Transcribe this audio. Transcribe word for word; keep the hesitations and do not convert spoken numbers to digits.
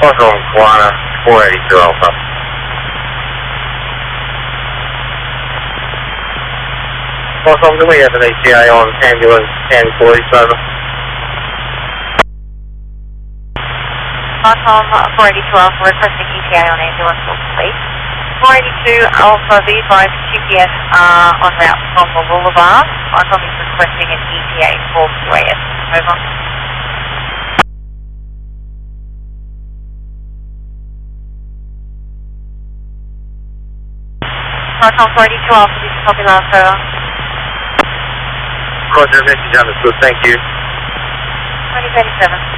Foxtrot Kiwana, four eighty-two Alpha. Foxtrot, do we have an E T A on ambulance ten forty, over? Foxtrot four eighty-two Alpha, requesting E T A on ambulance, please. four eighty-two Alpha, be advised G P S uh, on route from the Boulevard. Foxtrot is requesting an E T A for Q A S. Over. Foxtrot four eighty-two Alpha, this is copy last over. Roger, message understood, thank you. twenty thirty-seven.